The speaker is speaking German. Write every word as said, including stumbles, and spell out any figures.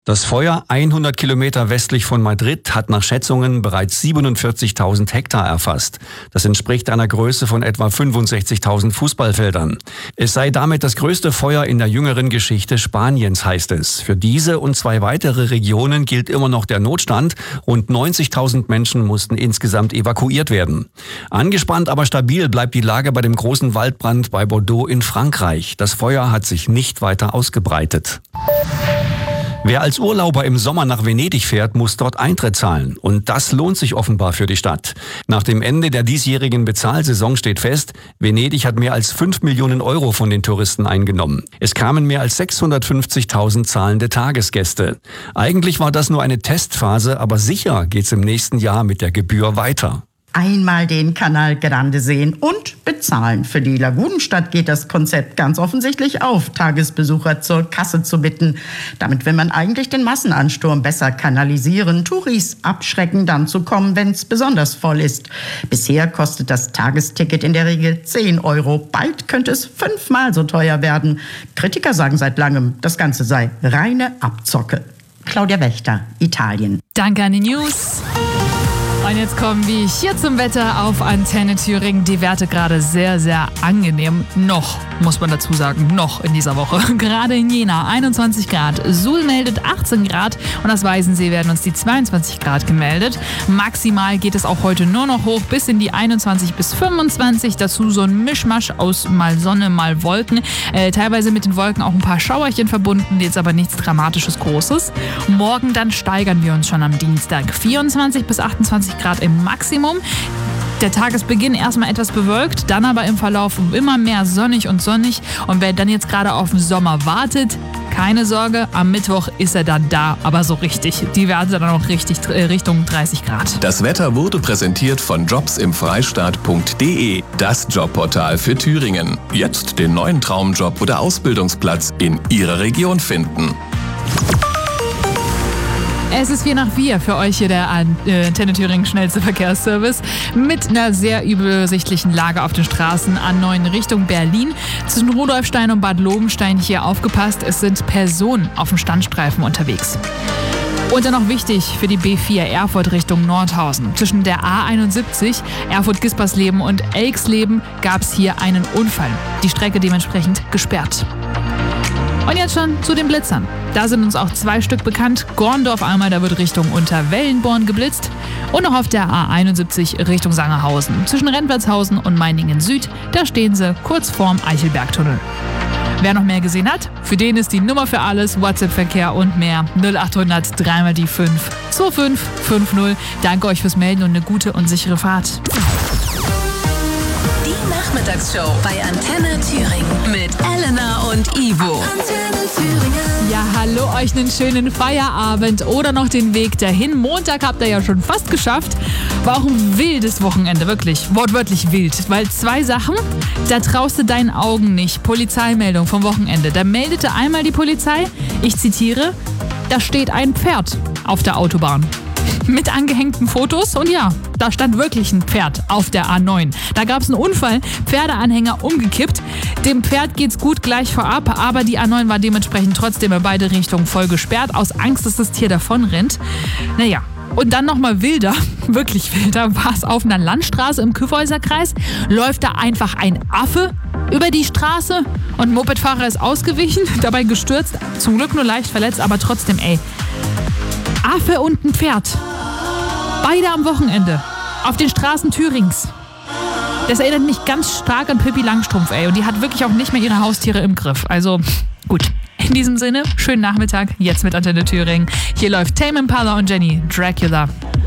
Das Feuer hundert Kilometer westlich von Madrid hat nach Schätzungen bereits siebenundvierzigtausend Hektar erfasst. Das entspricht einer Größe von etwa fünfundsechzigtausend Fußballfeldern. Es sei damit das größte Feuer in der jüngeren Geschichte Spaniens, heißt es. Für diese und zwei weitere Regionen gilt immer noch der Notstand. Rund neunzigtausend Menschen mussten insgesamt evakuiert werden. Angespannt, aber stabil bleibt die Lage bei dem großen Waldbrand bei Bordeaux in Frankreich. Das Feuer hat sich nicht weiter ausgebreitet. Wer als Urlauber im Sommer nach Venedig fährt, muss dort Eintritt zahlen. Und das lohnt sich offenbar für die Stadt. Nach dem Ende der diesjährigen Bezahlsaison steht fest, Venedig hat mehr als fünf Millionen Euro von den Touristen eingenommen. Es kamen mehr als sechshundertfünfzigtausend zahlende Tagesgäste. Eigentlich war das nur eine Testphase, aber sicher geht's im nächsten Jahr mit der Gebühr weiter. Einmal den Canal Grande sehen und bezahlen. Für die Lagunenstadt geht das Konzept ganz offensichtlich auf, Tagesbesucher zur Kasse zu bitten. Damit will man eigentlich den Massenansturm besser kanalisieren, Touris abschrecken, dann zu kommen, wenn es besonders voll ist. Bisher kostet das Tagesticket in der Regel zehn Euro. Bald könnte es fünfmal so teuer werden. Kritiker sagen seit langem, das Ganze sei reine Abzocke. Claudia Wächter, Italien. Danke an die News. Und jetzt kommen wir hier zum Wetter auf Antenne Thüringen. Die Werte gerade sehr, sehr angenehm. Noch, muss man dazu sagen, noch in dieser Woche. Gerade in Jena einundzwanzig Grad. Suhl meldet achtzehn Grad und aus Weißensee werden uns die zweiundzwanzig Grad gemeldet. Maximal geht es auch heute nur noch hoch bis in die einundzwanzig bis fünfundzwanzig. Dazu so ein Mischmasch aus mal Sonne, mal Wolken. Äh, teilweise mit den Wolken auch ein paar Schauerchen verbunden, jetzt aber nichts Dramatisches Großes. Morgen dann steigern wir uns schon am Dienstag. vierundzwanzig bis achtundzwanzig Grad im Maximum. Der Tagesbeginn erstmal etwas bewölkt, dann aber im Verlauf immer mehr sonnig und sonnig. Und wer dann jetzt gerade auf den Sommer wartet, keine Sorge, am Mittwoch ist er dann da, aber so richtig. Die Werte dann auch richtig äh, Richtung dreißig Grad. Das Wetter wurde präsentiert von jobs im freistaat punkt de, das Jobportal für Thüringen. Jetzt den neuen Traumjob oder Ausbildungsplatz in Ihrer Region finden. Es ist vier nach vier für euch hier der Antenne Thüringen schnellste Verkehrsservice mit einer sehr übersichtlichen Lage auf den Straßen A neun Richtung Berlin. Zwischen Rudolfstein und Bad Lobenstein hier aufgepasst, es sind Personen auf dem Standstreifen unterwegs. Und dann noch wichtig für die B vier Erfurt Richtung Nordhausen. Zwischen der A einundsiebzig, Erfurt-Gispersleben und Elxleben gab es hier einen Unfall. Die Strecke dementsprechend gesperrt. Und jetzt schon zu den Blitzern. Da sind uns auch zwei Stück bekannt. Gorndorf einmal, da wird Richtung Unterwellenborn geblitzt. Und noch auf der A einundsiebzig Richtung Sangerhausen. Zwischen Rentwertshausen und Meiningen Süd, da stehen sie kurz vorm Eichelbergtunnel. Wer noch mehr gesehen hat, für den ist die Nummer für alles, WhatsApp-Verkehr und mehr. null achthundert drei mal die fünf zwei fünf fünf null. Danke euch fürs Melden und eine gute und sichere Fahrt. Die Nachmittagsshow bei Antenne Thüringen mit Elena und Ivo. Antenne Thüringen. Ja, hallo, euch einen schönen Feierabend oder noch den Weg dahin. Montag habt ihr ja schon fast geschafft. War auch ein wildes Wochenende, wirklich, wortwörtlich wild. Weil zwei Sachen, da traust du deinen Augen nicht. Polizeimeldung vom Wochenende. Da meldete einmal die Polizei, ich zitiere, da steht ein Pferd auf der Autobahn. Mit angehängten Fotos und ja, da stand wirklich ein Pferd auf der A neun. Da gab es einen Unfall, Pferdeanhänger umgekippt. Dem Pferd geht's gut gleich vorab, aber die A neun war dementsprechend trotzdem in beide Richtungen voll gesperrt, aus Angst, dass das Tier davon rennt. Naja, und dann nochmal wilder, wirklich wilder, war es auf einer Landstraße im Kyffhäuserkreis, läuft da einfach ein Affe über die Straße und ein Mopedfahrer ist ausgewichen, dabei gestürzt, zum Glück nur leicht verletzt, aber trotzdem, ey, Affe und ein Pferd. Beide am Wochenende. Auf den Straßen Thürings. Das erinnert mich ganz stark an Pippi Langstrumpf, ey. Und die hat wirklich auch nicht mehr ihre Haustiere im Griff. Also, gut. In diesem Sinne, schönen Nachmittag. Jetzt mit Antenne Thüringen. Hier läuft Tame Impala und Jenny Dracula.